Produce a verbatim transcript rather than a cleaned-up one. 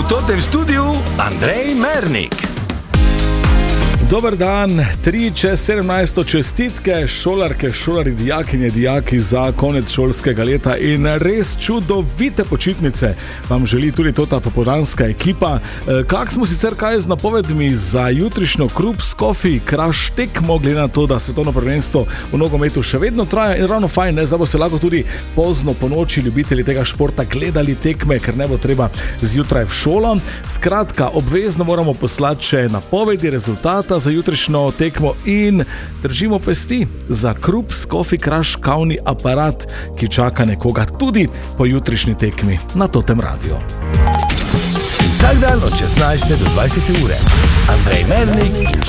totem studiu Andrej Mernik. Dober dan, tri čez sedemnajsto čestitke, šolarke, šolari, dijakinje, dijaki za konec šolskega leta in res čudovite počitnice vam želi tudi ta popoldanska ekipa. Kak smo sicer kaj z napovedmi za jutrišnjo Krups Coffee Crush tekmo, glede na to, da svetovno prvenstvo v nogometu še vedno traja in ravno fajn, ne, zdaj bo se lahko tudi pozno po noči ljubitelji tega športa gledali tekme, ker ne bo treba zjutraj v šolo. Skratka, obvezno moramo poslati še napovedi rezultata za jutrišnjo tekmo in držimo pesti za Krups Coffee Crush kavni aparat, ki čaka nekoga tudi po jutrišnji tekmi na Totem Radio. Vsak dan od šestnajste do dvajsete ure. Andrej Mernik in